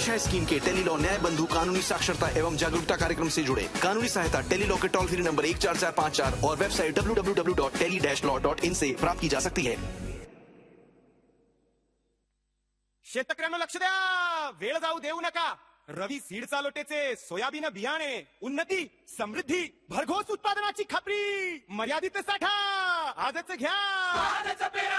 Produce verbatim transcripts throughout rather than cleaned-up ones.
पेश है स्कीम के टेलीलॉ न्याय बंधु कानूनी साक्षरता एवं जागरूकता कार्यक्रम से जुड़े। कानूनी सहायता टेलीलॉ के टोल फ्री नंबर एक चार चार पाँच चार और website W W W dot tele dash law dot in से प्राप्त की जा सकती है। शेतकऱ्यांनो लक्ष द्या, वेळ जाऊ देऊ नका। रवी सीड चालोटेचे सोयाबीन बियाणे उन्नती समृद्धी भरघोस उत्पादनाची खात्री, मर्यादित साठा आजच घ्या, आजच पेरा।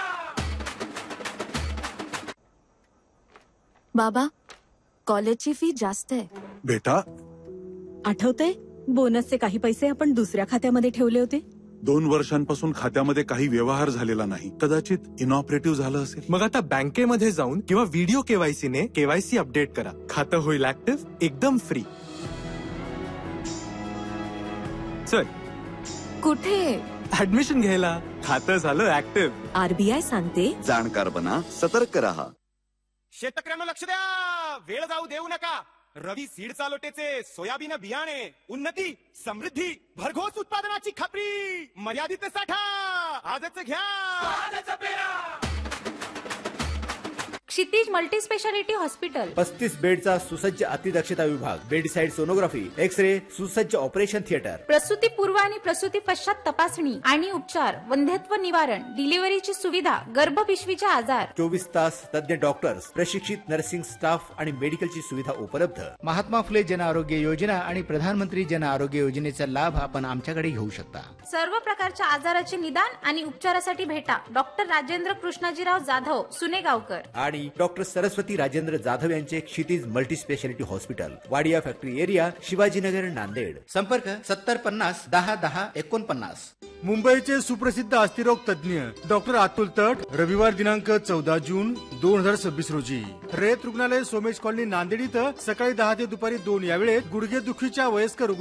बाबा, कॉलेजची फी जास्त आहे। बेटा, आठवतंय बोनसचे काही पैसे आपण दुसऱ्या खात्यामध्ये ठेवले होते? दोन वर्षांपासून खात्यामध्ये काही व्यवहार झालेला नाही, कदाचित इनऑपरेटिव्ह झालं असेल। मग आता बँकेमध्ये जाऊन किंवा व्हिडिओ केवायसी ने केवायसी अपडेट करा, खातं होईल ऍक्टिव्ह एकदम फ्री। चल कुठे? ऍडमिशन घ्यायला, खातं झालं ऍक्टिव्ह। आरबीआय सांगते, जाणकार बना, सतर्क रहा। शेतकऱ्यांनो लक्ष द्या, वेळ जाऊ देऊ नका। रवी सीड चालोटेचे सोयाबीन बियाणे उन्नती समृद्धी भरघोस उत्पादनाची खात्री, मर्यादित साठा आजच घ्या, आजच पेरा। क्षितिज मल्टी स्पेशालिटी हॉस्पिटल, पस्तीस बेडचा सुसज्ज अतिदक्षता विभाग, बेडसाइड सोनोग्राफी, एक्स रे, सुसज्ज ऑपरेशन थिएटर, प्रसूती पूर्व आणि प्रसूती पश्चात तपासणी आणि उपचार, वंध्यत्व निवारण, डिलिव्हरीची सुविधा, गर्भपिशवीचे आजार, चोवीस तास तज्ञ डॉक्टर्स, प्रशिक्षित नर्सिंग स्टाफ आणि मेडिकलची सुविधा उपलब्ध। महात्मा फुले जन आरोग्य योजना आणि प्रधानमंत्री जन आरोग्य योजनेचा लाभ आपण आमच्याकडे घेऊ शकता। सर्व प्रकारच्या आजाराचे निदान आणि उपचारासाठी भेटा डॉक्टर राजेंद्र कृष्णाजीराव जाधव सुनेगावकर आणि डॉक्टर सरस्वती राजेंद्र जाधव यांचे क्षितिज multi speciality hospital, Wadia factory area, Shivajinagar, Nanded. संपर्क सत्तर पन्नास दहा दहा एकोणपन्नास। मुंबईचे सुप्रसिद्ध अस्थिरोग तज्ञ डॉक्टर अतुल तट, रविवार दिनांक चौदा जून दोन हजार सव्वीस रोजी रयत रुग्णालय सोमेश कॉलनी नांदेड इथं सकाळी दहा ते दुपारी दोन या वेळेत गुडघे दुखीच्या वयस्कर